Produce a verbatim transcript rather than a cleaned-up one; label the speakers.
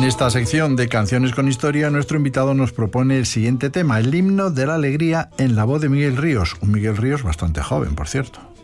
Speaker 1: esta sección de Canciones con Historia, nuestro invitado nos propone el siguiente tema, el himno de la alegría en la voz de Miguel Ríos, un Miguel Ríos bastante joven, por cierto.